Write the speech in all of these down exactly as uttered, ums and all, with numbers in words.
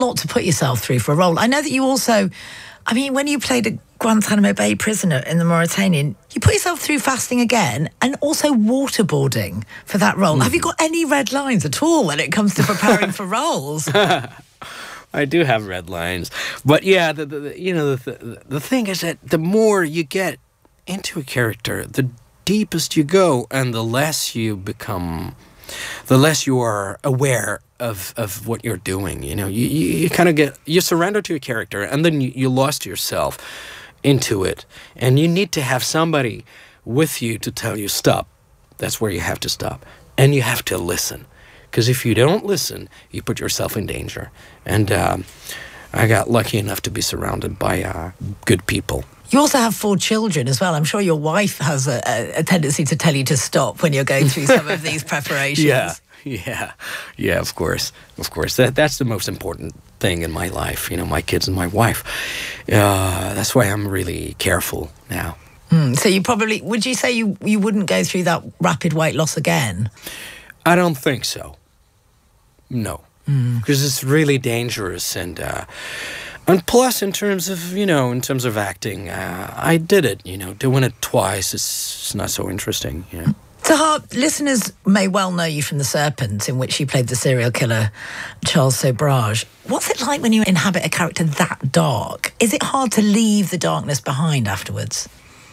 A lot to put yourself through for a role. I know that you also, I mean, when you played a Guantanamo Bay prisoner in The Mauritanian, you put yourself through fasting again and also waterboarding for that role. Mm. Have you got any red lines at all when it comes to preparing for roles? I do have red lines. But yeah, the, the, you know, the, the, the thing is that the more you get into a character, the deepest you go and the less you become, the less you are aware of, of what you're doing. You know, you, you, you kind of get, you surrender to a character and then you, you lost yourself into it. And you need to have somebody with you to tell you, stop. That's where you have to stop. And you have to listen. Because if you don't listen, you put yourself in danger. And um, I got lucky enough to be surrounded by uh, good people. You also have four children as well. I'm sure your wife has a, a tendency to tell you to stop when you're going through some of these preparations. Yeah, yeah, yeah, of course. Of course. That, that's the most important thing in my life, you know, my kids and my wife. Uh, that's why I'm really careful now. Mm, so you probably, would you say you, you wouldn't go through that rapid weight loss again? I don't think so. No. Mm. Because it's really dangerous. And uh, and plus, in terms of, you know, in terms of acting, uh, I did it, you know. Doing it twice is not so interesting, you know. Tahar, listeners may well know you from The Serpent, in which you played the serial killer Charles Sobrage. What's it like when you inhabit a character that dark? Is it hard to leave the darkness behind afterwards?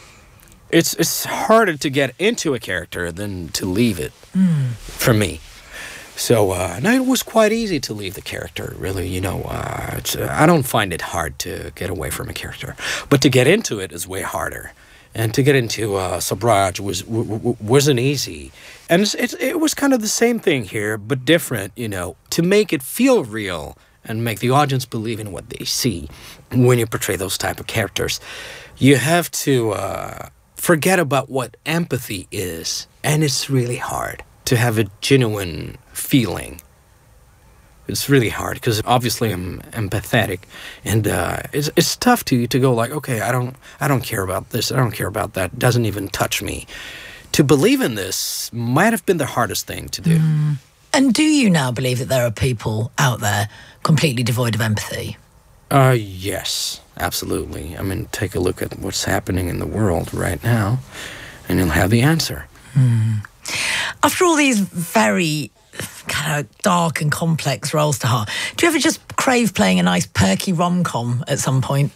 It's it's harder to get into a character than to leave it, mm. for me. So, uh, no, it was quite easy to leave the character, really, you know. Uh, it's, uh, I don't find it hard to get away from a character. But to get into it is way harder. And to get into uh, Sobrage was, w- w- wasn't easy. And it's, it's, it was kind of the same thing here, but different, you know. To make it feel real and make the audience believe in what they see when you portray those type of characters, you have to uh, forget about what empathy is. And it's really hard to have a genuine feeling. It's really hard because obviously I'm empathetic, and uh, it's it's tough to to go like, okay, I don't I don't care about this, I don't care about that. It doesn't even touch me. To believe in this might have been the hardest thing to do. Mm. And do you now believe that there are people out there completely devoid of empathy? Uh, yes, absolutely. I mean, take a look at what's happening in the world right now, and you'll have the answer. Mm. After all these very kind of dark and complex roles, Tahar, do you ever just crave playing a nice perky rom-com at some point?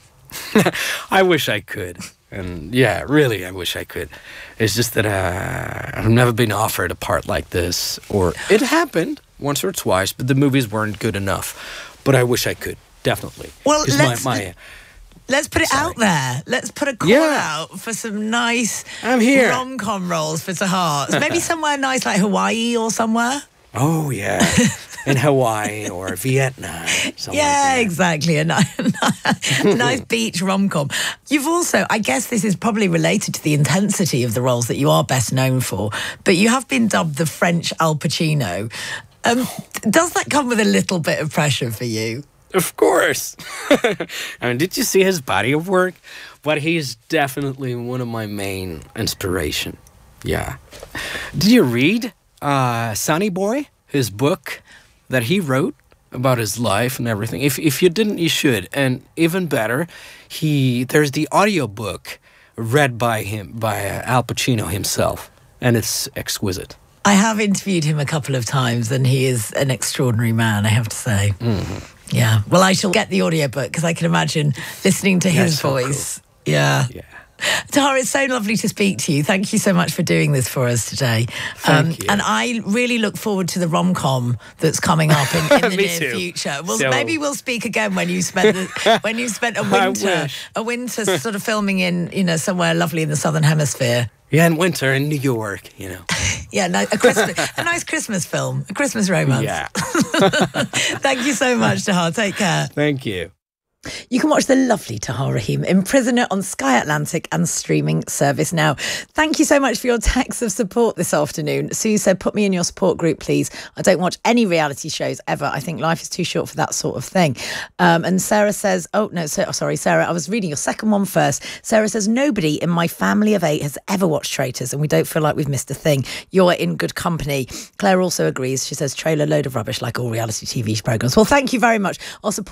I wish I could. And yeah, really, I wish I could. It's just that uh, I've never been offered a part like this. Or it happened once or twice, but the movies weren't good enough. But I wish I could, definitely. Well, let's... My, my, Let's put it Sorry. out there. Let's put a call yeah. out for some nice I'm here. rom-com roles for Tahar. So maybe somewhere nice like Hawaii or somewhere. Oh, yeah. In Hawaii or Vietnam. Yeah, like exactly. A nice, a nice beach rom-com. You've also, I guess this is probably related to the intensity of the roles that you are best known for, but you have been dubbed the French Al Pacino. Um, does that come with a little bit of pressure for you? Of course. I mean, did you see his body of work? But he's definitely one of my main inspiration. Yeah. Did you read uh, Sonny Boy, his book that he wrote about his life and everything? If if you didn't, you should. And even better, he there's the audiobook read by him by uh, Al Pacino himself, and it's exquisite. I have interviewed him a couple of times, and he is an extraordinary man, I have to say. Mm-hmm. Yeah. Well, I shall get the audiobook because I can imagine listening to his so voice. Cool. Yeah. Yeah. Tahar, it's so lovely to speak to you. Thank you so much for doing this for us today. Thank um, you. And I really look forward to the rom-com that's coming up in, in the Me near too. future. Well, So- maybe we'll speak again when you spent the, when you spent a winter, wish. a winter sort of filming in, you know, somewhere lovely in the Southern Hemisphere. Yeah, in winter in New York, you know. Yeah, no, a Christmas, a nice Christmas film, a Christmas romance. Yeah. Thank you so much, Tahar. Take care. Thank you. You can watch the lovely Tahar Rahim in Prisoner on Sky Atlantic and streaming service now. Thank you so much for your texts of support this afternoon. Sue said, put me in your support group, please. I don't watch any reality shows ever. I think life is too short for that sort of thing. Um, and Sarah says, oh, no, so, oh, sorry, Sarah, I was reading your second one first. Sarah says, nobody in my family of eight has ever watched Traitors and we don't feel like we've missed a thing. You're in good company. Claire also agrees. She says, trailer load of rubbish like all reality T V programmes. Well, thank you very much. I'll support